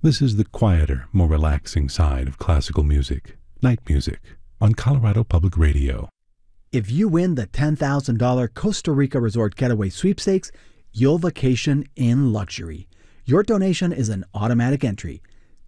This is the quieter, more relaxing side of classical music, night music, on Colorado Public Radio. If you win the $10,000 Costa Rica Resort Getaway Sweepstakes, you'll vacation in luxury. Your donation is an automatic entry.